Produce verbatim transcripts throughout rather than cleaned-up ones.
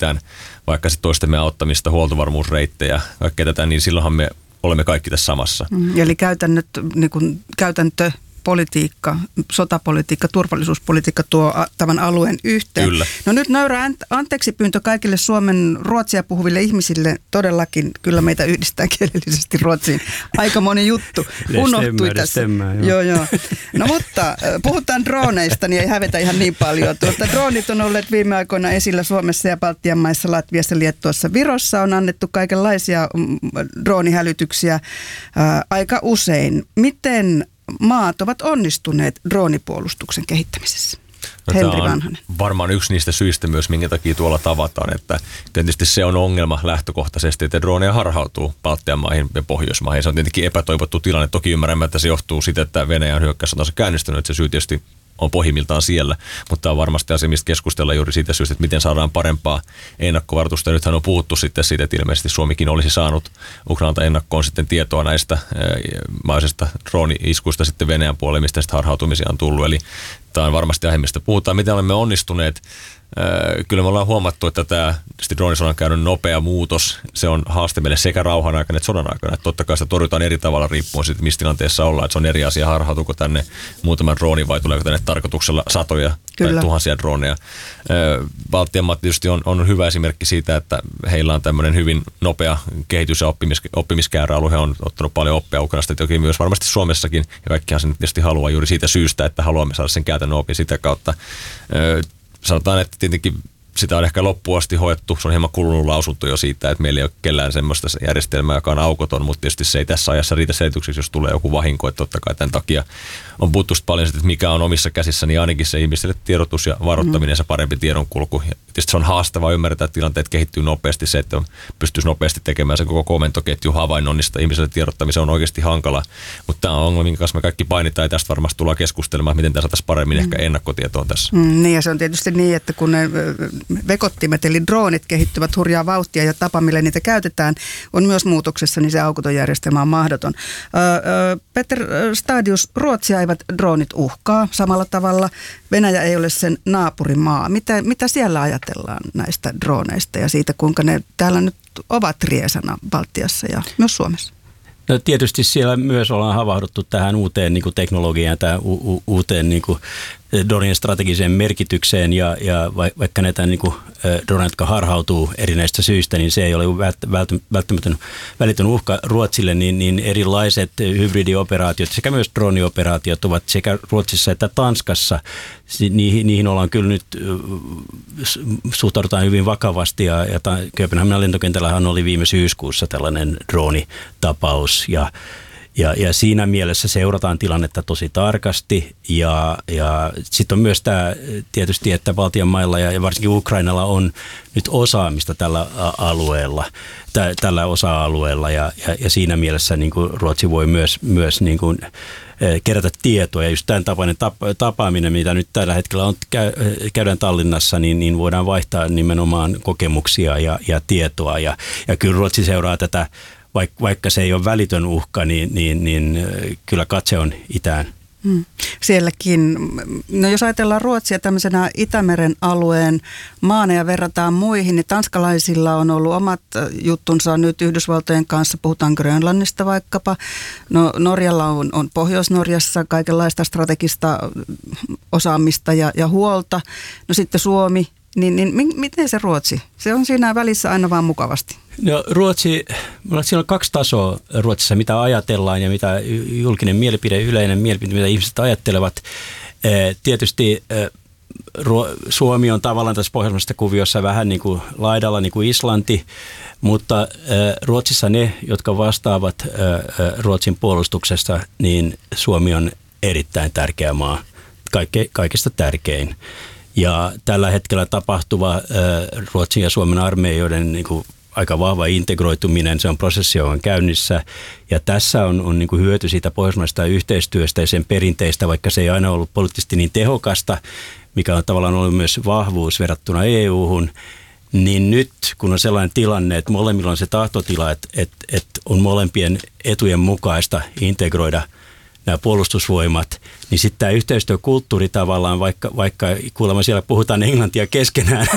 mietitään vaikka sitten toistemme auttamista, huoltovarmuusreittejä, kaikkea tätä, niin silloinhan me olemme kaikki tässä samassa. Mm, eli käytännöt, niin kuin käytäntö, politiikka, sotapolitiikka, turvallisuuspolitiikka tuo tämän alueen yhteen. Kyllä. No nyt nöyrä anteeksi pyyntö kaikille Suomen ruotsia puhuville ihmisille. Todellakin kyllä meitä yhdistää kielellisesti Ruotsiin. Aika moni juttu unohtui tässä. Stämmer, joo. joo, joo. No mutta puhutaan droneista, niin ei hävetä ihan niin paljon. Tuota, dronit on olleet viime aikoina esillä Suomessa ja Baltian maissa, Latviassa, Liettuassa, Virossa. On annettu kaikenlaisia droonihälytyksiä ää, aika usein. Miten maat ovat onnistuneet droonipuolustuksen kehittämisessä? No, Henri tämä on Vanhanen. varmaan yksi niistä syistä myös, minkä takia tuolla tavataan, että tietysti se on ongelma lähtökohtaisesti, että droneja harhautuu Baltian maihin ja Pohjoismaihin. Se on tietenkin epätoivottu tilanne. Toki ymmärrämme, että se johtuu siitä, että Venäjän hyökkäyssotansa käynnistynyt, että se syy tietysti on pohjimmiltaan siellä, mutta tämä on varmasti asia, mistä keskustellaan juuri siitä syystä, että miten saadaan parempaa ennakkovaroitusta. Nythän on puhuttu sitten siitä, että ilmeisesti Suomikin olisi saanut Ukrainalta ennakkoon sitten tietoa näistä mahdollisista drooni-iskuista sitten Venäjän puolelle, mistä sitten harhautumisia on tullut. Eli tämä on varmasti aihe, mistä puhutaan. Miten olemme onnistuneet? Kyllä me ollaan huomattu, että tämä droonisodan käynyt nopea muutos, se on haaste meille sekä rauhan aikana että sodan aikana. Että totta kai sitä torjutaan eri tavalla riippuen siitä, missä tilanteessa ollaan. Että se on eri asia, harhautuuko tänne muutaman drooni vai tuleeko tänne tarkoituksella satoja Kyllä. tai tuhansia droneja. Baltian maat tietysti on, on hyvä esimerkki siitä, että heillä on tämmöinen hyvin nopea kehitys- ja oppimis, oppimiskäyrä alue. He on ottanut paljon oppia Ukrainasta, toki myös varmasti Suomessakin. Ja kaikkihan sen tietysti haluaa juuri siitä syystä, että haluamme saada sen käytännön opin sitä kautta. Sanotaan, että tietenkin sitä on ehkä loppuun asti hoettu. Se on hieman kulunut lausunto jo siitä, että meillä ei ole kellään semmoista järjestelmää, joka on aukoton, mutta tietysti se ei tässä ajassa riitä selitykseksi, jos tulee joku vahinko. Että totta kai tämän takia on puhuttu paljon siitä, että mikä on omissa käsissä, niin ainakin se ihmisille tiedotus ja varoittaminen ja se parempi tiedonkulku. Ja tietysti se on haastavaa ymmärtää, että tilanteet kehittyy nopeasti. Se, että pystyisi nopeasti tekemään sen koko komentoketju havainnoinnista ihmisille tiedottamisen on oikeasti hankala. Mutta tämä on ongelma, minkä kanssa me kaikki painitaan ja tästä varmasti tullaan keskustelemaan, miten tämä saataisiin paremmin mm. ehkä ennakkotietoon tässä. Mm, niin ja se on tietysti niin, että kun ne vekottimet eli droonit kehittyvät hurjaa vauhtia ja tapa, millä niitä käytetään, on myös muutoksessa, niin se aukoton järjestelmä on mahdoton. Öö, Peter Stadius, Ruotsia eivät droonit uhkaa samalla tavalla. Venäjä ei ole sen naapurimaa. Mitä, mitä siellä ajatellaan näistä drooneista ja siitä, kuinka ne täällä nyt ovat riesana Baltiassa ja myös Suomessa? No tietysti siellä myös ollaan havahduttu tähän uuteen niin kuin teknologiaan, tähän u- u- uuteen niin kuin dronien strategiseen merkitykseen ja, ja vaikka näitä niin kuin droneja, jotka harhautuu erinäistä syistä, niin se ei ole välttämätön välitön uhka Ruotsille, niin, niin erilaiset hybridioperaatiot sekä myös dronioperaatiot ovat sekä Ruotsissa että Tanskassa. Niihin, niihin ollaan kyllä nyt suhtaudutaan hyvin vakavasti ja, ja Kööpenhaminan lentokentällähän oli viime syyskuussa tällainen dronitapaus ja Ja, ja siinä mielessä seurataan tilannetta tosi tarkasti ja, ja sitten on myös tämä tietysti, että Baltian mailla ja, ja varsinkin Ukrainalla on nyt osaamista tällä alueella, tä, tällä osa-alueella ja, ja, ja siinä mielessä niin kuin Ruotsi voi myös, myös niin kuin kerätä tietoa ja just tämän tapainen tapaaminen, mitä nyt tällä hetkellä on, käydään Tallinnassa, niin, niin voidaan vaihtaa nimenomaan kokemuksia ja, ja tietoa ja, ja kyllä Ruotsi seuraa tätä. Vaikka se ei ole välitön uhka, niin, niin, niin kyllä katse on itään. Hmm. Sielläkin, no jos ajatellaan Ruotsia tämmöisenä Itämeren alueen maana ja verrataan muihin, niin tanskalaisilla on ollut omat juttunsa nyt Yhdysvaltojen kanssa, puhutaan Grönlannista vaikkapa. No Norjalla on, on Pohjois-Norjassa kaikenlaista strategista osaamista ja, ja huolta. No sitten Suomi, niin, niin miten se Ruotsi? Se on siinä välissä aina vaan mukavasti. No Ruotsi, siellä on kaksi tasoa Ruotsissa, mitä ajatellaan ja mitä julkinen mielipide, yleinen mielipide, mitä ihmiset ajattelevat. Tietysti Suomi on tavallaan tässä pohjoismaisessa kuviossa vähän niin kuin laidalla niin kuin Islanti, mutta Ruotsissa ne, jotka vastaavat Ruotsin puolustuksesta, niin Suomi on erittäin tärkeä maa, Kaikke, kaikista tärkein. Ja tällä hetkellä tapahtuva Ruotsin ja Suomen armeijoiden niin kuin aika vahva integroituminen, se on prosessi, joka on käynnissä. Ja tässä on, on niin kuin hyöty siitä pohjoismaisesta yhteistyöstä ja sen perinteistä, vaikka se ei aina ollut poliittisesti niin tehokasta, mikä on tavallaan ollut myös vahvuus verrattuna E U-hun. Niin nyt, kun on sellainen tilanne, että molemmilla on se tahtotila, että, että, että on molempien etujen mukaista integroida nämä puolustusvoimat, niin sitten tämä yhteistyökulttuuri tavallaan, vaikka, vaikka kuulemma siellä puhutaan englantia keskenään,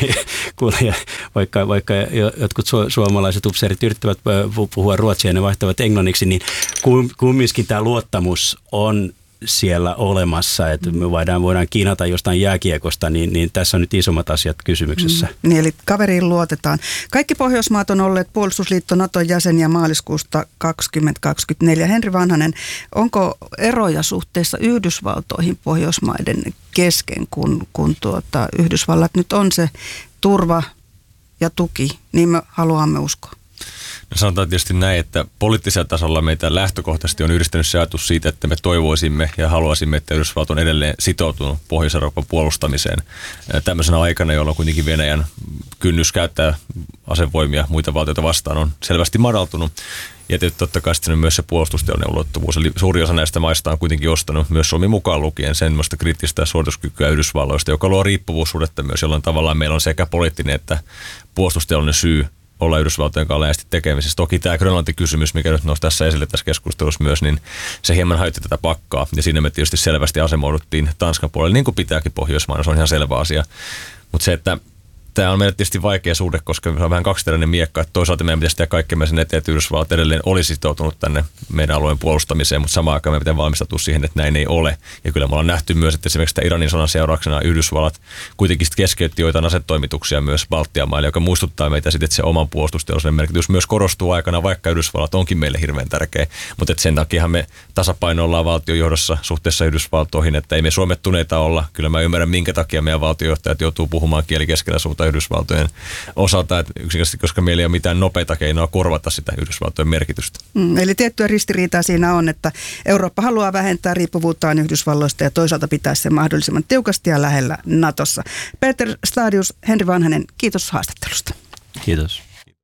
mm-hmm. vaikka, vaikka jotkut su- suomalaiset upseerit yrittävät puhua ruotsia ja ne vaihtavat englanniksi, niin kumminkin tämä luottamus on siellä olemassa, että me voidaan, voidaan kiinata jostain jääkiekosta, niin, niin tässä on nyt isommat asiat kysymyksessä. Mm, niin eli kaveriin luotetaan. Kaikki Pohjoismaat on olleet puolustusliitto Naton jäseniä maaliskuusta kaksituhattakaksikymmentäneljä. Henri Vanhanen, onko eroja suhteessa Yhdysvaltoihin Pohjoismaiden kesken, kun, kun tuota, Yhdysvallat nyt on se turva ja tuki, niin me haluamme uskoa? No sanotaan tietysti näin, että poliittisella tasolla meitä lähtökohtaisesti on yhdistänyt se ajatus siitä, että me toivoisimme ja haluaisimme, että Yhdysvallat on edelleen sitoutunut Pohjois-Euroopan puolustamiseen tämmöisenä aikana, jolloin kuitenkin Venäjän kynnys käyttää asevoimia muita valtioita vastaan on selvästi madaltunut. Ja totta kai sitten myös se puolustusteollinen ulottuvuus. Eli suuri osa näistä maista on kuitenkin ostanut myös Suomi mukaan lukien semmoista kriittistä suorituskykyä Yhdysvalloista, joka luo riippuvuussuhdetta myös, jollain tavallaan meillä on sekä poliittinen että puolustusteollinen syy olla Yhdysvaltojen kanssa läheisesti tekemisissä. Toki tämä Grönlanti-kysymys, mikä nyt nousi tässä esille tässä keskustelussa myös, niin se hieman hajotti tätä pakkaa. Ja siinä me tietysti selvästi asemoiduttiin Tanskan puolelle, niin kuin pitääkin Pohjoismaana, se on ihan selvä asia. Mutta se, että tämä on meille tietysti vaikea suhde, koska se on vähän kaksiteräinen miekka, että toisaalta meidän pitäisi tehdä kaikkemme sen eteen, että Yhdysvallat edelleen olisi sitoutunut tänne meidän alueen puolustamiseen, mutta samaan aikaan meidän pitää valmistautua siihen, että näin ei ole. Ja kyllä me ollaan nähty myös, että esimerkiksi tämä Iranin sodan seurauksena Yhdysvallat kuitenkin keskeytti joitain asetoimituksia myös Baltian maille, joka muistuttaa meitä sitten, että se oman puolustusteollisuuden merkitys myös korostuu aikana, vaikka Yhdysvallat onkin meille hirveän tärkeä. Mutta sen takia me tasapainoillaan valtiojohdossa suhteessa Yhdysvaltoihin, että ei me suomettuneita olla. Kyllä mä ymmärrän, minkä takia meidän valtiojohtajat joutuu puhumaan kieli keskellä suuta Yhdysvaltojen osalta, että yksinkertaisesti, koska meillä ei ole mitään nopeita keinoa korvata sitä Yhdysvaltojen merkitystä. Mm, eli tiettyä ristiriitaa siinä on, että Eurooppa haluaa vähentää riippuvuuttaan Yhdysvalloista ja toisaalta pitää sen mahdollisimman tiukasti ja lähellä Natossa. Peter Stadius, Henri Vanhanen, kiitos haastattelusta. Kiitos.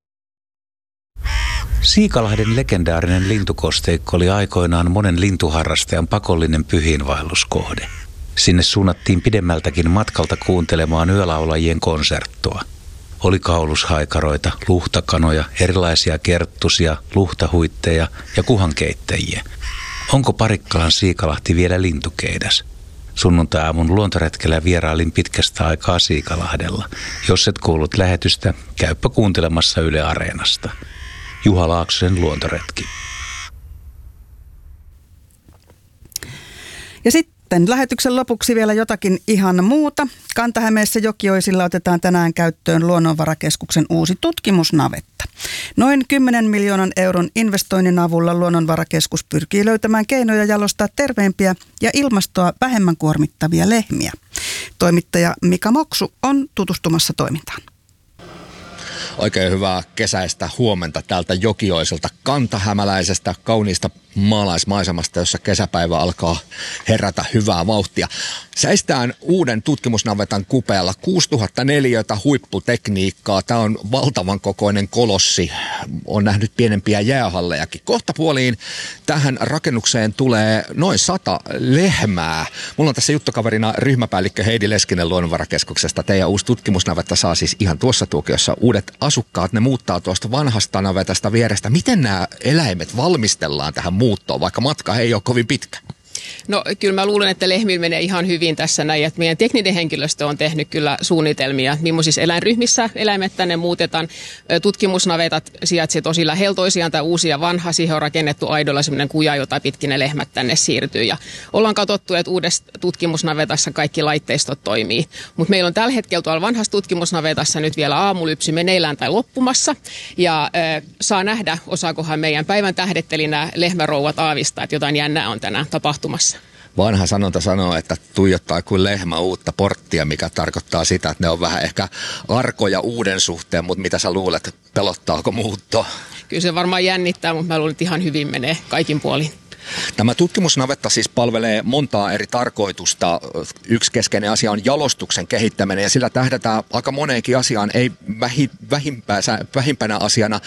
Siikalahden legendaarinen lintukosteikko oli aikoinaan monen lintuharrastajan pakollinen pyhiinvaelluskohde. Sinne suunnattiin pidemmältäkin matkalta kuuntelemaan yölaulajien konserttoa. Oli kaulushaikaroita, luhtakanoja, erilaisia kerttusia, luhtahuitteja ja kuhankeittäjiä. Onko Parikkalan Siikalahti vielä lintukeidas? Sunnuntai-aamun luontoretkellä vierailin pitkästä aikaa Siikalahdella. Jos et kuullut lähetystä, käyppä kuuntelemassa Yle Areenasta. Juha Laaksosen luontoretki. Ja sitten lähetyksen lopuksi vielä jotakin ihan muuta. Kanta-Hämeessä Jokioisilla otetaan tänään käyttöön Luonnonvarakeskuksen uusi tutkimusnavetta. Noin kymmenen miljoonan euron investoinnin avulla Luonnonvarakeskus pyrkii löytämään keinoja jalostaa terveempiä ja ilmastoa vähemmän kuormittavia lehmiä. Toimittaja Mika Moksu on tutustumassa toimintaan. Oikein hyvää kesäistä huomenta täältä Jokioiselta kantahämäläisestä kauniista maalaismaisemasta, jossa kesäpäivä alkaa herätä hyvää vauhtia. Seistään uuden tutkimusnavetan kupeella kuusituhatta neliötä huipputekniikkaa. Tämä on valtavan kokoinen kolossi. On nähnyt pienempiä jäähallejakin. Kohtapuoliin tähän rakennukseen tulee noin sata lehmää. Mulla on tässä juttukaverina ryhmäpäällikkö Heidi Leskinen Luonnonvarakeskuksesta. Teidän uusi tutkimusnavetta saa siis ihan tuossa tuokiossa uudet asukkaat. Ne muuttaa tuosta vanhasta navetasta vierestä. Miten nämä eläimet valmistellaan tähän muuttoon, vaikka matka ei ole kovin pitkä? No kyllä mä luulen, että lehmillä menee ihan hyvin tässä näin, että meidän tekninen henkilöstö on tehnyt kyllä suunnitelmia, millaisissa eläinryhmissä eläimet tänne muutetaan. Tutkimusnavetat sijaitsee tosi lähellä toisiaan tai uusi ja vanha, siihen on rakennettu aidolla semmoinen kuja, jota pitkin ne lehmät tänne siirtyy. Ja ollaan katsottu, että uudessa tutkimusnavetassa kaikki laitteistot toimii, mutta meillä on tällä hetkellä tuolla vanhassa tutkimusnavetassa nyt vielä aamulypsy meneillään tai loppumassa ja äh, saa nähdä, osaakohan meidän päivän tähdetteli nämä lehmärouvat aavistaa, että jotain jännää on tänään tapahtumassa. Vanha sanonta sanoo, että tuijottaa kuin lehmä uutta porttia, mikä tarkoittaa sitä, että ne on vähän ehkä arkoja uuden suhteen, mutta mitä sä luulet, pelottaako muutto? Kyllä se varmaan jännittää, mutta mä luulen, että ihan hyvin menee kaikin puolin. Tämä tutkimusnavetta siis palvelee montaa eri tarkoitusta. Yksi keskeinen asia on jalostuksen kehittäminen ja sillä tähdätään aika moneenkin asiaan, ei vähimpänä asiana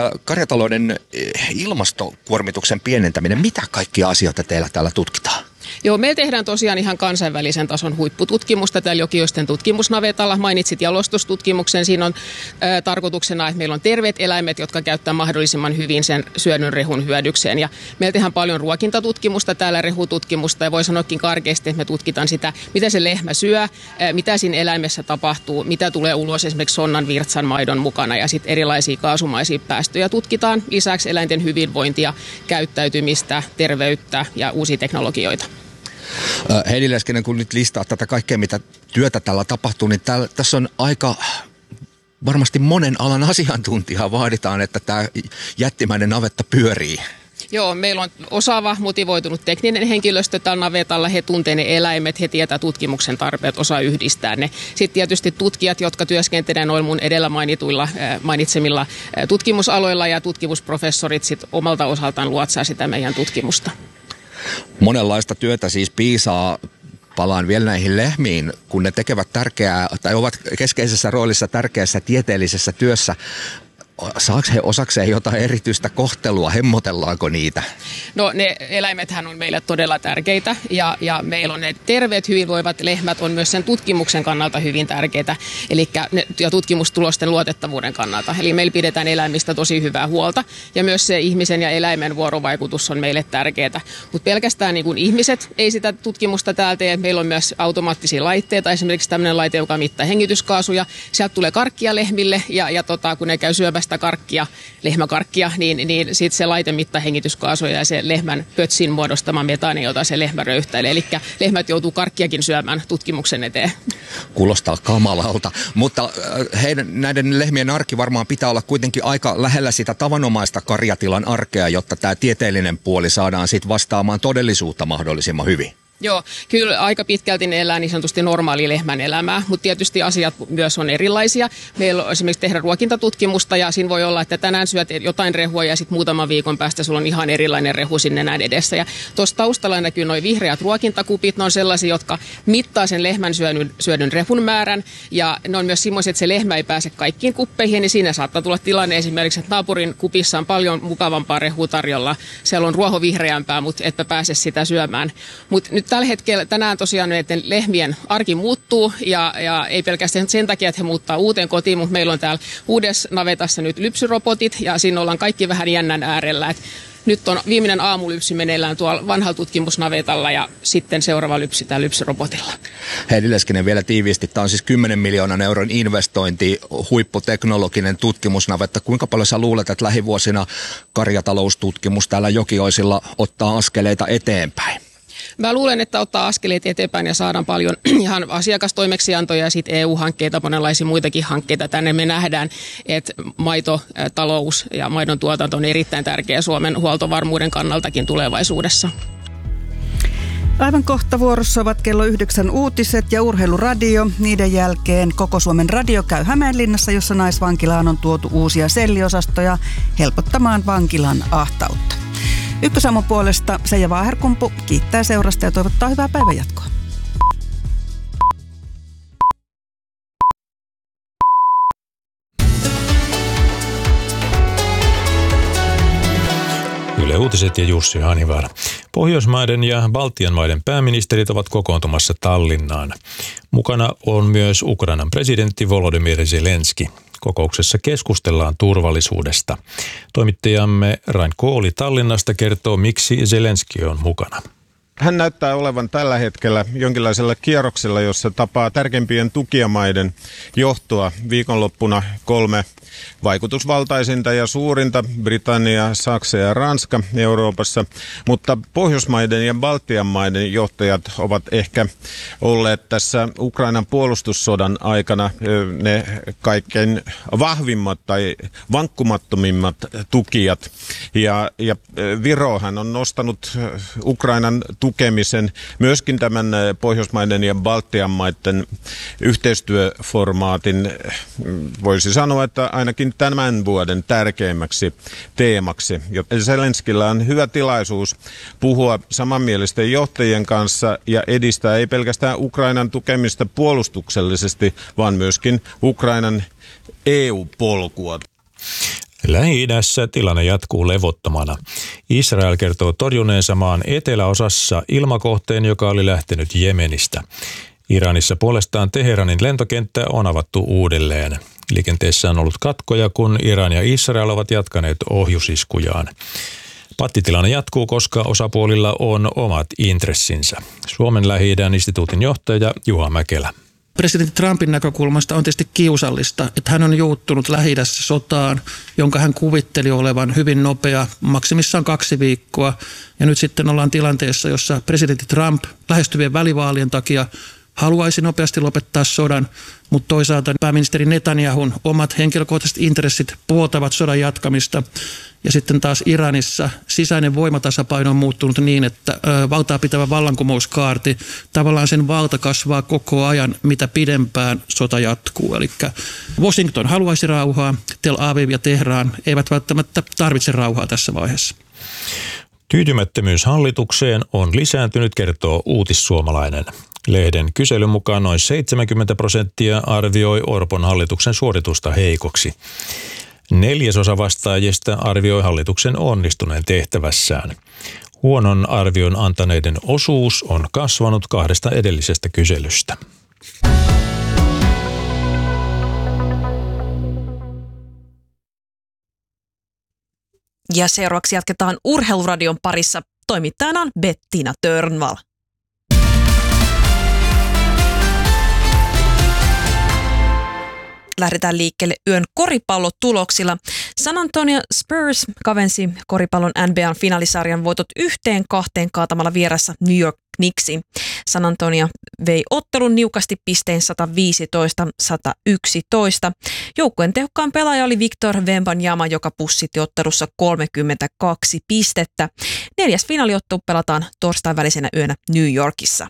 karjatalouden ilmastokuormituksen pienentäminen. Mitä kaikkia asioita teillä täällä tutkitaan? Joo, me tehdään tosiaan ihan kansainvälisen tason huippututkimusta täällä Jokioisten tutkimusnavetalla. Mainitsit jalostustutkimuksen. Siinä on ä, tarkoituksena, että meillä on terveet eläimet, jotka käyttää mahdollisimman hyvin sen syödyn rehun hyödykseen. Ja meillä tehdään paljon ruokintatutkimusta täällä, rehututkimusta, ja voi sanoakin karkeasti, että me tutkitaan sitä, mitä se lehmä syö, ä, mitä siinä eläimessä tapahtuu, mitä tulee ulos esimerkiksi sonnan, virtsan, maidon mukana, ja sitten erilaisia kaasumaisia päästöjä tutkitaan. Lisäksi eläinten hyvinvointia, käyttäytymistä, terveyttä ja uusia teknologioita. Heidi Leskinen, kun nyt listaa tätä kaikkea, mitä työtä tällä tapahtuu, niin täällä, tässä on aika varmasti monen alan asiantuntijaa vaaditaan, että tämä jättimäinen navetta pyörii. Joo, meillä on osaava, motivoitunut tekninen henkilöstö tällä navetalla. He tuntee ne eläimet, he tietää tutkimuksen tarpeet, osaa yhdistää ne. Sitten tietysti tutkijat, jotka työskentelevät noilla mun edellä mainituilla, mainitsemilla tutkimusaloilla, ja tutkimusprofessorit sit omalta osaltaan luotsaa sitä meidän tutkimusta. Monenlaista työtä siis piisaa. Palaan vielä näihin lehmiin, kun ne tekevät tärkeää tai ovat keskeisessä roolissa tärkeässä tieteellisessä työssä. Saako he osakseen jotain erityistä kohtelua? Hemmotellaanko niitä? No ne eläimethän on meille todella tärkeitä, ja, ja meillä on ne terveet, hyvinvoivat lehmät on myös sen tutkimuksen kannalta hyvin tärkeitä, eli ne, ja tutkimustulosten luotettavuuden kannalta. Eli meillä pidetään eläimistä tosi hyvää huolta, ja myös se ihmisen ja eläimen vuorovaikutus on meille tärkeää. Mutta pelkästään niin kuin ihmiset ei sitä tutkimusta täällä tee. Meillä on myös automaattisia laitteita, esimerkiksi tämmöinen laite, joka mittaa hengityskaasuja. Sieltä tulee karkkia lehmille, ja, ja tota, kun ne käy syömässä karkkia, lehmäkarkkia, niin, niin sitten se laite mittaa hengityskaasuja ja se lehmän pötsin muodostama metaani, jota se lehmä röyhtäilee. Eli lehmät joutuu karkkiakin syömään tutkimuksen eteen. Kuulostaa kamalalta, mutta heidän, näiden lehmien arki varmaan pitää olla kuitenkin aika lähellä sitä tavanomaista karjatilan arkea, jotta tämä tieteellinen puoli saadaan sitten vastaamaan todellisuutta mahdollisimman hyvin. Joo, kyllä aika pitkälti ne elää niin sanotusti normaali lehmän elämää, mutta tietysti asiat myös on erilaisia. Meillä on esimerkiksi tehdä ruokintatutkimusta, ja siinä voi olla, että tänään syöt jotain rehua ja sitten muutaman viikon päästä sulla on ihan erilainen rehu sinne näin edessä. Ja tuossa taustalla näkyy nuo vihreät ruokintakupit, ne on sellaisia, jotka mittaa sen lehmän syödyn, syödyn rehun määrän, ja ne on myös semmoisia, että se lehmä ei pääse kaikkiin kuppeihin, niin siinä saattaa tulla tilanne esimerkiksi, että naapurin kupissa on paljon mukavampaa rehua tarjolla, siellä on ruoho vihreämpää, mutta etpä pääse sitä syömään. Mut nyt tällä hetkellä tänään tosiaan näiden lehmien arki muuttuu, ja, ja ei pelkästään sen takia, että he muuttaa uuteen kotiin, mutta meillä on täällä uudessa navetassa nyt lypsyrobotit, ja siinä ollaan kaikki vähän jännän äärellä. Et nyt on viimeinen aamulypsy meneillään tuolla vanhalla tutkimusnavetalla, ja sitten seuraava lypsy täällä lypsyrobotilla. Heidi Leskinen vielä tiiviisti. Tämä on siis kymmenen miljoonan euron investointi, huipputeknologinen tutkimusnavetta. Kuinka paljon sä luulet, että lähivuosina karjataloustutkimus täällä Jokioisilla ottaa askeleita eteenpäin? Mä luulen, että ottaa askeleet eteenpäin ja saadaan paljon ihan asiakastoimeksiantoja ja sitten E U-hankkeita, monenlaisia muitakin hankkeita. Tänne me nähdään, että maitotalous ja maidon tuotanto on erittäin tärkeä Suomen huoltovarmuuden kannaltakin tulevaisuudessa. Aivan kohta vuorossa ovat kello yhdeksän uutiset ja urheiluradio. Niiden jälkeen Koko Suomen radio käy Hämeenlinnassa, jossa naisvankilaan on tuotu uusia selliosastoja helpottamaan vankilan ahtautta. Ykkösaamun puolesta Seija Vaaherkumpu kiittää seurasta ja toivottaa hyvää päivänjatkoa. Yle Uutiset ja Jussi Hanivaara. Pohjoismaiden ja Baltian maiden pääministerit ovat kokoontumassa Tallinnaan. Mukana on myös Ukrainan presidentti Volodymyr Zelenski. Kokouksessa keskustellaan turvallisuudesta. Toimittajamme Rain Kooli Tallinnasta kertoo, miksi Zelenski on mukana. Hän näyttää olevan tällä hetkellä jonkinlaisella kierroksella, jossa tapaa tärkeimpien tukijamaiden johtoa. Viikonloppuna kolme vaikutusvaltaisinta ja suurinta, Britannia, Saksa ja Ranska Euroopassa, mutta Pohjoismaiden ja Baltian maiden johtajat ovat ehkä olleet tässä Ukrainan puolustussodan aikana ne kaikkein vahvimmat tai vankkumattomimmat tukijat. Ja, ja Virohan on nostanut Ukrainan tukemisen myöskin tämän Pohjoismaiden ja Baltian maiden yhteistyöformaatin, voisi sanoa, että ainakin tämän vuoden tärkeimmäksi teemaksi. Zelenskillä on hyvä tilaisuus puhua samanmielisten johtajien kanssa ja edistää ei pelkästään Ukrainan tukemista puolustuksellisesti, vaan myöskin Ukrainan E U-polkua. Lähi-idässä tilanne jatkuu levottomana. Israel kertoo torjuneensa maan eteläosassa ilmakohteen, joka oli lähtenyt Jemenistä. Iranissa puolestaan Teheranin lentokenttä on avattu uudelleen. Liikenteessä on ollut katkoja, kun Iran ja Israel ovat jatkaneet ohjusiskujaan. Pattitilanne jatkuu, koska osapuolilla on omat intressinsä. Suomen Lähi-idän instituutin johtaja Juha Mäkelä. Presidentti Trumpin näkökulmasta on tietysti kiusallista, että hän on juuttunut Lähi-idässä sotaan, jonka hän kuvitteli olevan hyvin nopea, maksimissaan kaksi viikkoa. Ja nyt sitten ollaan tilanteessa, jossa presidentti Trump lähestyvien välivaalien takia haluaisi nopeasti lopettaa sodan, mutta toisaalta pääministeri Netanyahun omat henkilökohtaiset intressit puoltavat sodan jatkamista. Ja sitten taas Iranissa sisäinen voimatasapaino on muuttunut niin, että valtaa pitävä vallankumouskaarti, tavallaan sen valta kasvaa koko ajan, mitä pidempään sota jatkuu. Eli Washington haluaisi rauhaa, Tel Aviv ja Teheran eivät välttämättä tarvitse rauhaa tässä vaiheessa. Tyytymättömyys hallitukseen on lisääntynyt, kertoo Uutissuomalainen. Lehden kyselyn mukaan noin seitsemänkymmentä prosenttia arvioi Orpon hallituksen suoritusta heikoksi. Neljäsosa vastaajista arvioi hallituksen onnistuneen tehtävässään. Huonon arvion antaneiden osuus on kasvanut kahdesta edellisestä kyselystä. Ja seuraavaksi jatketaan Urheiluradion parissa. Toimittajana on Bettina Törnvall. Lähdetään liikkeelle yön koripallotuloksilla. San Antonio Spurs kavensi koripallon N B A:n finaalisarjan voitot yhteen kahteen kaatamalla vieressä New York Knicksiin. San Antonio vei ottelun niukasti pisteen sata viisitoista sata yksitoista. Joukkueen tehokkaan pelaaja oli Victor Wembanyama, joka pussitti ottelussa kolmekymmentäkaksi pistettä. Neljäs finaaliottelu pelataan torstain välisenä yönä New Yorkissa.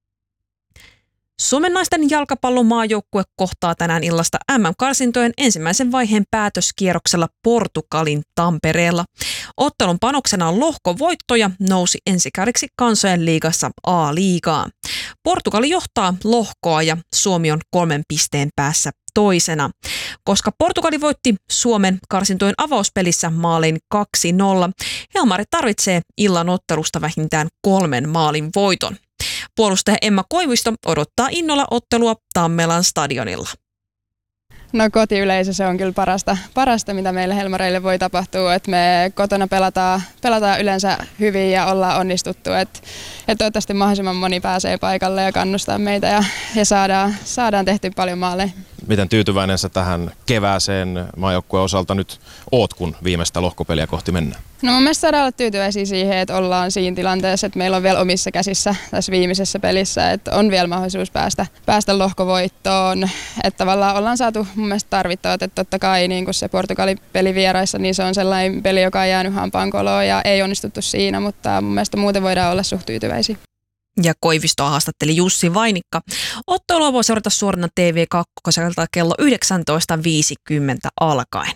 Suomen naisten jalkapallon maajoukkue kohtaa tänään illasta M M-karsintojen ensimmäisen vaiheen päätöskierroksella Portugalin Tampereella. Ottelun panoksena on lohkovoitto ja nousi ensikääriksi kansojen liigassa A-liigaan. Portugali johtaa lohkoa ja Suomi on kolmen pisteen päässä toisena. Koska Portugali voitti Suomen karsintojen avauspelissä maalin kaksi nolla, Helmari tarvitsee illan ottelusta vähintään kolmen maalin voiton. Puolustaja Emma Koivisto odottaa innolla ottelua Tammelan stadionilla. No kotiyleisö, se on kyllä parasta, parasta mitä meille Helmareille voi tapahtua, että me kotona pelataan, pelataan yleensä hyvin ja ollaan onnistuttu, että, että toivottavasti mahdollisimman moni pääsee paikalle ja kannustaa meitä ja, ja saadaan, saadaan tehty paljon maaleja. Miten tyytyväinen sä tähän kevääseen maajoukkueen osalta nyt oot, kun viimeistä lohkopeliä kohti mennään? No mun mielestä saadaan olla tyytyväisiä siihen, että ollaan siinä tilanteessa, että meillä on vielä omissa käsissä tässä viimeisessä pelissä, että on vielä mahdollisuus päästä, päästä lohkovoittoon. Että tavallaan ollaan saatu mun mielestä tarvittavat, että totta kai niin kun se Portugalin peli vieraissa, niin se on sellainen peli, joka on jäänyt hampaankoloon ja ei onnistuttu siinä, mutta mun mielestä muuten voidaan olla suht tyytyväisiä. Ja Koivistoa haastatteli Jussi Vainikka. Ottelua voi seurata suorana T V kaksi kello yhdeksäntoista viisikymmentä alkaen.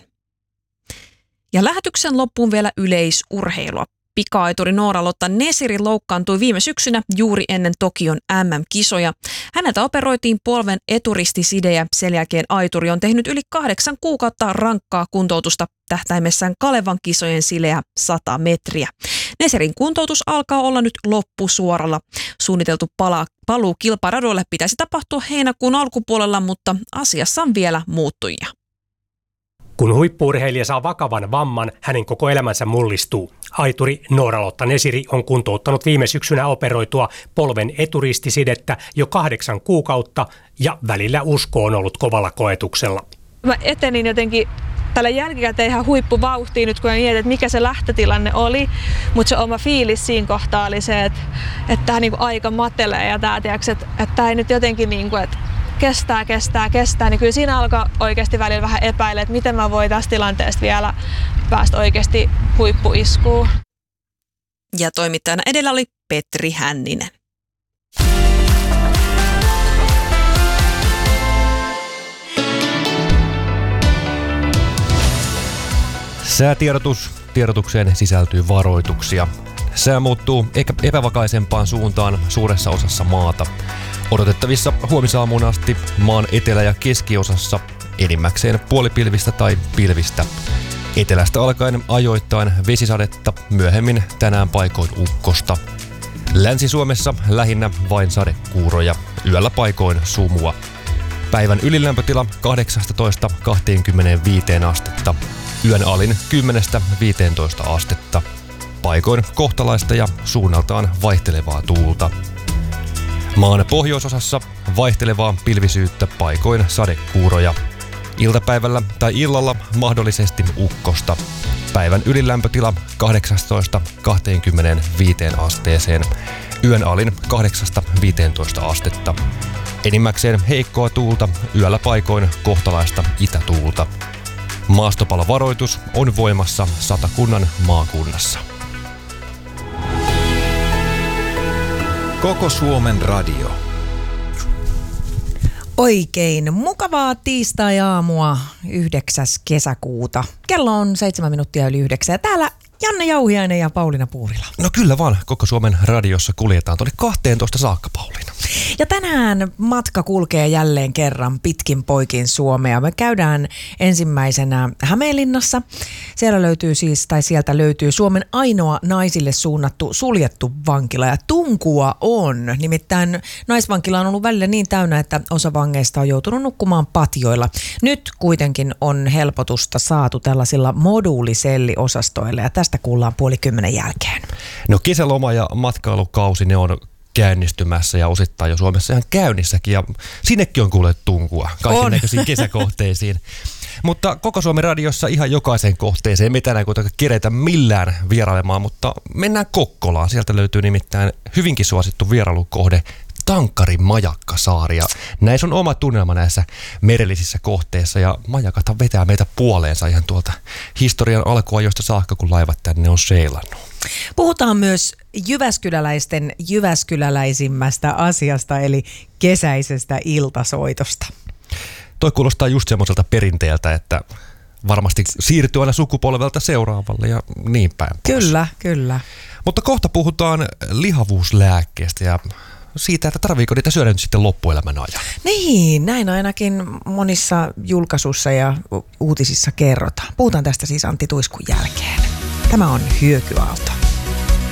Ja lähetyksen loppuun vielä yleisurheilua. Pika-aituri Noora-Lotta Nesiri loukkaantui viime syksynä juuri ennen Tokion M M-kisoja. Häneltä operoitiin polven eturistiside ja sen jälkeen aituri on tehnyt yli kahdeksan kuukautta rankkaa kuntoutusta tähtäimessään Kalevan kisojen sileä sata metriä. Nesirin kuntoutus alkaa olla nyt loppusuoralla. Suunniteltu pala, paluu kilparadoille pitäisi tapahtua heinäkuun alkupuolella, mutta asiassa on vielä muuttujia. Kun huippu-urheilija saa vakavan vamman, hänen koko elämänsä mullistuu. Aituri Noora-Lotta Nesiri on kuntouttanut viime syksynä operoitua polven eturistisidettä jo kahdeksan kuukautta ja välillä usko on ollut kovalla koetuksella. Mä etenin jotenkin tällä jälkikäteen ihan huippuvauhtiin nyt, kun mä mietin, että mikä se lähtötilanne oli. Mutta se oma fiilis siinä kohtaa oli se, että, että tämä niinku aika matelee ja tämä, tiiäks, että, että tämä ei nyt jotenkin niinku, että kestää, kestää, kestää. Niin kyllä siinä alkaa oikeasti välillä vähän epäillä, että miten mä voin tästä tilanteesta vielä päästä oikeasti huippuiskuun. Ja toimittajana edellä oli Petri Hänninen. Säätiedotus. Tiedotukseen sisältyy varoituksia. Sää muuttuu epävakaisempaan suuntaan suuressa osassa maata. Odotettavissa huomisaamuun asti maan etelä- ja keskiosassa enimmäkseen puolipilvistä tai pilvistä. Etelästä alkaen ajoittain vesisadetta, myöhemmin tänään paikoin ukkosta. Länsi-Suomessa lähinnä vain sadekuuroja, yöllä paikoin sumua. Päivän ylilämpötila kahdeksastatoista kaksikymmentäviisi astetta, yön alin kymmenestä viiteentoista astetta. Paikoin kohtalaista ja suunnaltaan vaihtelevaa tuulta. Maan pohjoisosassa vaihtelevaa pilvisyyttä, paikoin sadekuuroja. Iltapäivällä tai illalla mahdollisesti ukkosta. Päivän ylilämpötila kahdeksastatoista kaksikymmentäviisi asteeseen. Yön alin kahdeksasta viiteentoista astetta. Enimmäkseen heikkoa tuulta, yöllä paikoin kohtalaista itätuulta. Maastopalovaroitus on voimassa Satakunnan maakunnassa. Koko Suomen radio. Oikein mukavaa tiistai-aamua yhdeksäs kesäkuuta. Kello on seitsemän minuuttia yli yhdeksän ja täällä Janne Jauhiainen ja Pauliina Puurila. No kyllä vaan, Koko Suomen radiossa kuljetaan tuonne kahteentoista saakka, Pauliina. Ja tänään matka kulkee jälleen kerran pitkin poikin Suomea. Me käydään ensimmäisenä Hämeenlinnassa. Siellä löytyy siis, tai sieltä löytyy Suomen ainoa naisille suunnattu suljettu vankila. Ja tunkua on. Nimittäin naisvankila on ollut välillä niin täynnä, että osa vangeista on joutunut nukkumaan patjoilla. Nyt kuitenkin on helpotusta saatu tällaisilla moduuliselliosastoilla. Ja tästä kuullaan puoli kymmenen jälkeen. No kesäloma ja matkailukausi, ne on käynnistymässä ja osittain jo Suomessa ihan käynnissäkin ja sinnekin on kuullut tunkua kaiken näköisiin kesäkohteisiin. Mutta Koko Suomen radiossa ihan jokaiseen kohteeseen me tänään kuitenkaan keretä millään vierailemaan, mutta mennään Kokkolaan. Sieltä löytyy nimittäin hyvinkin suosittu vierailukohde Tankkarin majakkasaari. Ja näissä on oma tunnelma näissä merellisissä kohteissa ja majakathan vetää meitä puoleensa ihan tuolta historian alkuajoista saakka, kun laivat tänne on seilannut. Puhutaan myös jyväskyläläisten jyväskyläläisimmästä asiasta, eli kesäisestä iltasoitosta. Toi kuulostaa just semmoiselta perinteeltä, että varmasti siirtyy aina sukupolvelta seuraavalle ja niin päin pois. Kyllä, kyllä. Mutta kohta puhutaan lihavuuslääkkeestä ja siitä, että tarviiko niitä syödä nyt sitten loppuelämän ajan. Niin, näin ainakin monissa julkaisuissa ja uutisissa kerrotaan. Puhutaan tästä siis Antti Tuiskun jälkeen. Tämä on Hyökyaalto.